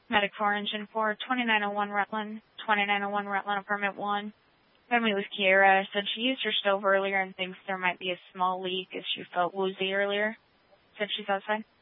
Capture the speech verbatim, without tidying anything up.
Medic four, Engine four, twenty-nine oh one Rutland, twenty-nine oh one Rutland, Apartment one. Got me with Kiera. Said she used her stove earlier and thinks there might be a small leak as she felt woozy earlier. Said she's outside.